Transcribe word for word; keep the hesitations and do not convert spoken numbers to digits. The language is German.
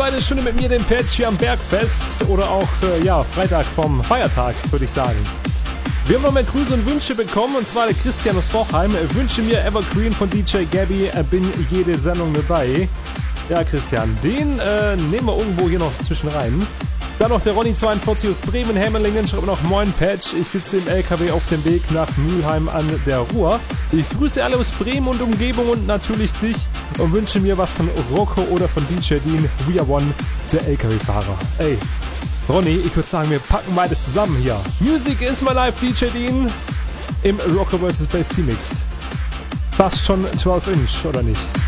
eine Stunde mit mir den Patch hier am Bergfest oder auch, äh, ja, Freitag vom Feiertag, würde ich sagen. Wir haben noch mehr Grüße und Wünsche bekommen, und zwar der Christian aus Vorheim. Wünsche mir Evergreen von D J Gabby, bin jede Sendung dabei. Ja, Christian, den äh, nehmen wir irgendwo hier noch zwischen rein. Dann noch der Ronny zweiundvierzig aus Bremen, Hämmerlingen, schreibt noch Moin Patch, ich sitze im L K W auf dem Weg nach Mülheim an der Ruhr. Ich grüße alle aus Bremen und Umgebung und natürlich dich und wünsche mir was von Rocco oder von D J Dean, We Are One, der L K W-Fahrer. Ey, Ronny, ich würde sagen, wir packen beides zusammen hier. Music is my life, D J Dean im Rocco versus. Bass Team Mix. Fast schon zwölf Inch, oder nicht?